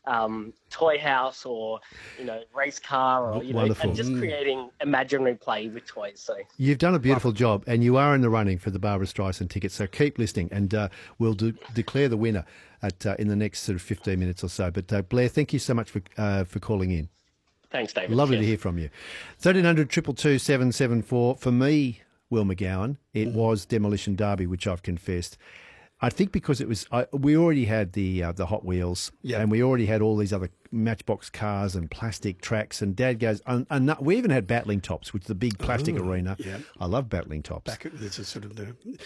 toy house or, race car or, Wonderful. and just creating imaginary play with toys. So You've done a beautiful job, and you are in the running for the Barbara Streisand ticket, so keep listening, and we'll declare the winner in the next sort of 15 minutes or so. But Blair, thank you so much for calling in. thanks, David. Lovely to Cheers. hear from you. 1300 222 774. For me, Will McGowan, it was Demolition Derby, which I've confessed. I think because it was, we already had the Hot Wheels, and we already had all these other Matchbox cars and plastic tracks. And Dad goes, we even had Battling Tops, which is the big plastic arena. Yeah. I love Battling Tops. This is sort of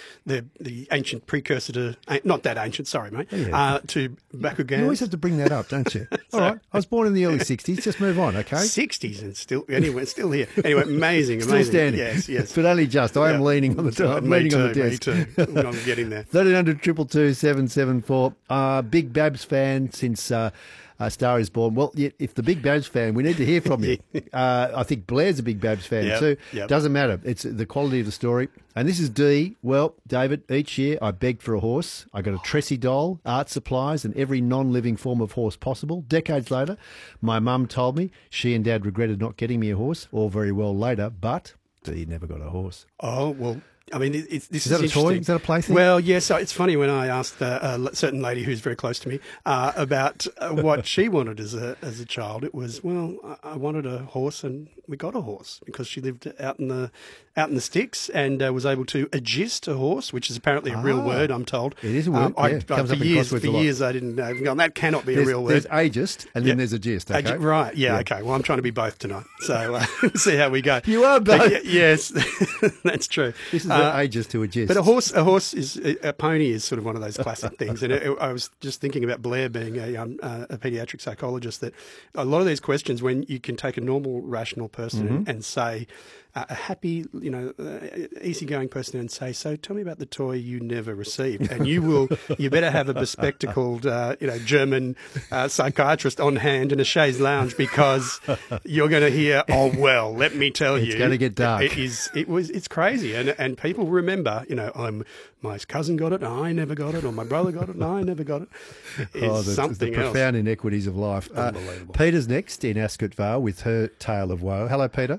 the ancient precursor to, not that ancient, sorry, mate, to Bakugan. You always have to bring that up, don't you? All right. I was born in the early 60s. Just move on, okay? 60s and still here. Anyway, amazing. Still standing. Yes. But only just. I am leaning on the desk. Me too. I'm getting there. 1300 222 774. Big Babs fan since Star is Born. Well, if the Big Babs fan, we need to hear from you. I think Blair's a Big Babs fan too. Yep. Doesn't matter. It's the quality of the story. And this is D. Well, David, each year I begged for a horse. I got a Tressie doll, art supplies, and every non-living form of horse possible. Decades later, my mum told me she and Dad regretted not getting me a horse, all very well later, but D never got a horse. Oh, well, I mean, this is that a toy? Is that a plaything? Well, yes. So it's funny when I asked a certain lady who's very close to me about what she wanted as a child. It was, well, I wanted a horse, and we got a horse because she lived out in the sticks and was able to agist a horse, which is apparently a real word, I'm told. It is a word. Comes up in crosswords for a lot. years I didn't know. That cannot be a real word. There's ageist and then there's a gist. Okay? Right. Yeah. Okay. Well, I'm trying to be both tonight, so we'll see how we go. You are both. Yes, that's true. This is ageist to a gist. But a pony is sort of one of those classic things. And I was just thinking about Blair being a paediatric psychologist, that a lot of these questions, when you can take a normal, rational person and say, a happy, easygoing person and say, so tell me about the toy you never received. And you better have a bespectacled, German psychiatrist on hand in a chaise lounge, because you're going to hear, oh, well, let me tell you. It's going to get dark. It's crazy. And people remember, my cousin got it, and I never got it, or my brother got it, and I never got it. It's something the profound inequities of life. Unbelievable. Peter's next in Ascot Vale with her tale of woe. Hello, Peter.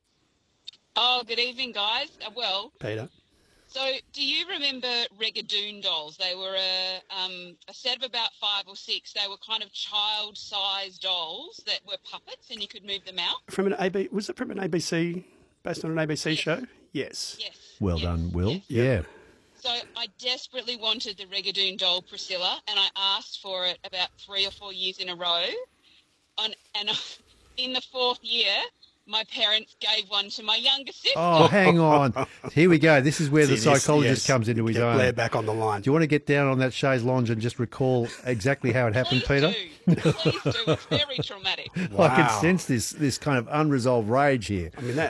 Oh, good evening, guys. Peter. So do you remember Regadoon dolls? They were a set of about 5 or 6. They were kind of child-sized dolls that were puppets, and you could move them out. Was it from an ABC, based on an ABC show? Yes. Yes. Well done, Will. Yes. Yeah. So I desperately wanted the Regadoon doll Priscilla, and I asked for it about 3 or 4 years in a row. And in the 4th year, my parents gave one to my younger sister. Oh, hang on. Here we go. This is where the psychologist comes into his own. Blair back on the line. Do you want to get down on that chaise lounge and just recall exactly how it happened, Peter? Please do. It's very traumatic. Wow. I can sense this kind of unresolved rage here. I mean,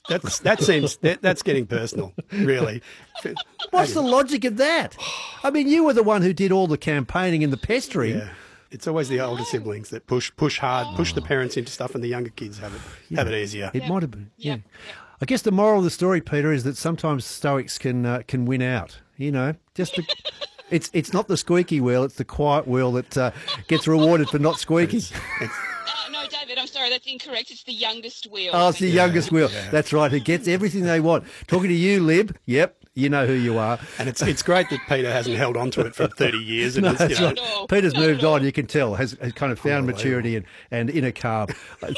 that's getting personal, really. What's the logic of that? I mean, you were the one who did all the campaigning and the pestering. Yeah. It's always the older siblings that push hard, push the parents into stuff, and the younger kids have it easier. It might have been. Yeah. I guess the moral of the story, Peter, is that sometimes stoics can win out. It's not the squeaky wheel; it's the quiet wheel that gets rewarded for not squeaking. No, David, I'm sorry, that's incorrect. It's the youngest wheel. Oh, it's the youngest wheel. Yeah. That's right. It gets everything they want. Talking to you, Lib. Yep. You know who you are. And it's great that Peter hasn't held on to it for 30 years. And that's right. Peter's moved on, you can tell, has kind of found maturity and inner calm.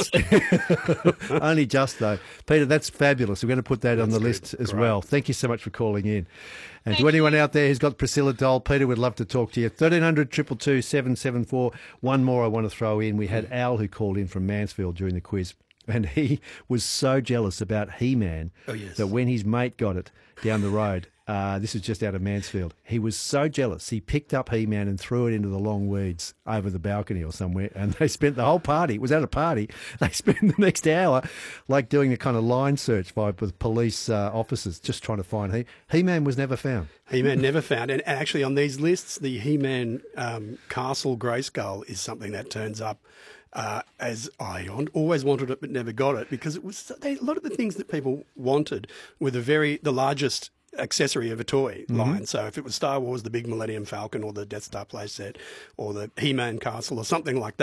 Only just, though. Peter, that's fabulous. We're going to put that on the list as well. Thank you so much for calling in. And to anyone out there who's got Priscilla doll, Peter would love to talk to you. 1300 222 774. One more I want to throw in. We had Al who called in from Mansfield during the quiz. And he was so jealous about He-Man that when his mate got it down the road, this is just out of Mansfield, he was so jealous. He picked up He-Man and threw it into the long weeds over the balcony or somewhere. And they spent the whole party, it was at a party, they spent the next hour like doing a kind of line search with police officers just trying to find He-Man was never found. He-Man never found. And actually on these lists, the He-Man Castle Grayskull is something that turns up. As I always wanted it but never got it, because it was a lot of the things that people wanted were the largest accessory of a toy line. So if it was Star Wars, the big Millennium Falcon or the Death Star playset or the He-Man castle or something like that.